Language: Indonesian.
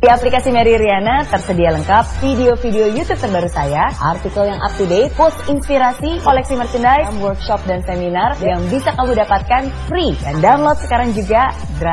aplikasi Mary Riana tersedia lengkap video-video YouTube terbaru saya, artikel yang up to date, post inspirasi, koleksi merchandise, workshop dan seminar yang bisa kamu dapatkan free. Dan download sekarang juga